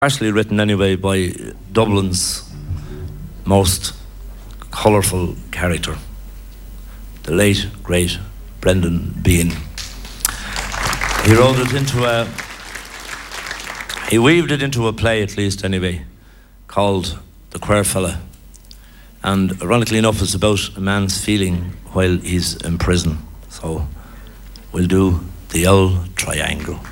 partially written anyway by Dublin's most colourful character, the late, great Brendan Behan. He wrote it into he weaved it into a play, at least anyway, called The Queer Fella. And ironically enough, it's about a man's feeling while he's in prison. So we'll do the old triangle.